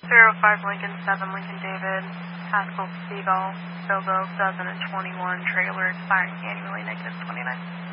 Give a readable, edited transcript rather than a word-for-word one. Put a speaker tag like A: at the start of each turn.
A: 05 Lincoln 7 Lincoln David, Haskell Seagull, Bilbo, dozen and 21, trailer expiring annually, -29.